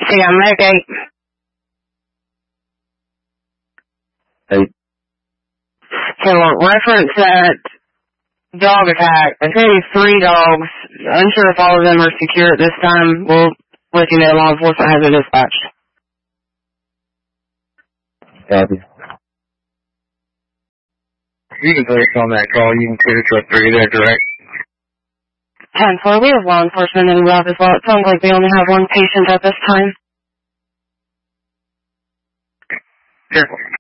Taxi, I'm Medic 8. Hey. So, reference that dog attack. There's going to be 3 dogs. Unsure if all of them are secure at this time. We'll let you know law enforcement has it dispatched. Copy. You can place on that call. You can clear truck 3 there, direct. 10-4, we have law enforcement in route as well. It sounds like we only have 1 patient at this time. Careful.